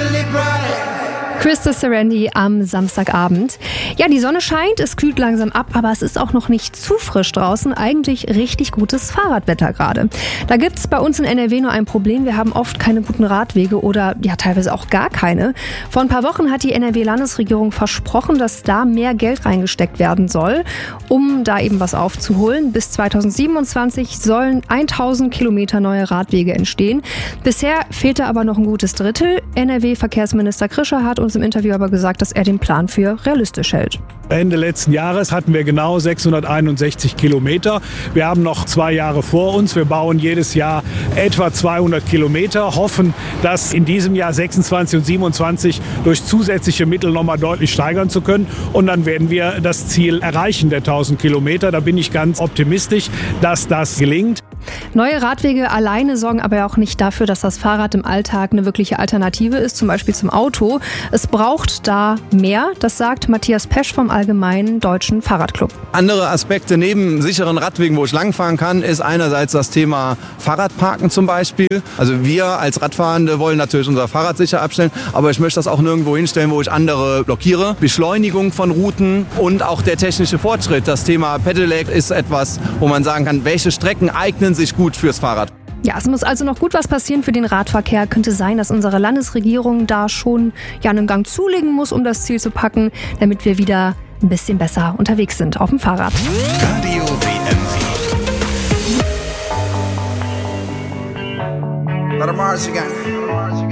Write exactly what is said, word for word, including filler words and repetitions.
Krista Serendi am Samstagabend. Ja, die Sonne scheint, es kühlt langsam ab, aber es ist auch noch nicht zu frisch draußen. Eigentlich richtig gutes Fahrradwetter gerade. Da gibt's bei uns in N R W nur ein Problem. Wir haben oft keine guten Radwege oder ja teilweise auch gar keine. Vor ein paar Wochen hat die N R W-Landesregierung versprochen, dass da mehr Geld reingesteckt werden soll, um da eben was aufzuholen. Bis zweitausendsiebenundzwanzig sollen tausend Kilometer neue Radwege entstehen. Bisher fehlt da aber noch ein gutes Drittel. N R W-Verkehrsminister Krischer hat uns im Interview aber gesagt, dass er den Plan für realistisch hält. Ende letzten Jahres hatten wir genau sechshunderteinundsechzig Kilometer. Wir haben noch zwei Jahre vor uns. Wir bauen jedes Jahr etwa zweihundert Kilometer, hoffen, das in diesem Jahr sechsundzwanzig und siebenundzwanzig durch zusätzliche Mittel nochmal deutlich steigern zu können. Und dann werden wir das Ziel erreichen der tausend Kilometer. Da bin ich ganz optimistisch, dass das gelingt. Neue Radwege alleine sorgen aber auch nicht dafür, dass das Fahrrad im Alltag eine wirkliche Alternative ist, zum Beispiel zum Auto. Es braucht da mehr, das sagt Matthias Pesch vom Allgemeinen Deutschen Fahrradclub. Andere Aspekte neben sicheren Radwegen, wo ich langfahren kann, ist einerseits das Thema Fahrradparken zum Beispiel. Also wir als Radfahrende wollen natürlich unser Fahrrad sicher abstellen, aber ich möchte das auch nirgendwo hinstellen, wo ich andere blockiere. Beschleunigung von Routen und auch der technische Fortschritt. Das Thema Pedelec ist etwas, wo man sagen kann, welche Strecken eignen sich gut fürs Fahrrad. Ja, es muss also noch gut was passieren für den Radverkehr. Könnte sein, dass unsere Landesregierung da schon ja einen Gang zulegen muss, um das Ziel zu packen, damit wir wieder ein bisschen besser unterwegs sind auf dem Fahrrad. Radio W M V. Let 'em march again.